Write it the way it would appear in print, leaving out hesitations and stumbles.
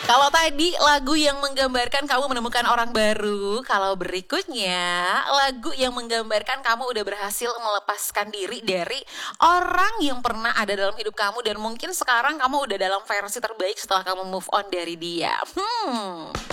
Kalau tadi lagu yang menggambarkan kamu menemukan orang baru, kalau berikutnya lagu yang menggambarkan kamu udah berhasil melepaskan diri dari orang yang pernah ada dalam hidup kamu dan mungkin sekarang kamu udah dalam versi terbaik setelah kamu move on dari dia.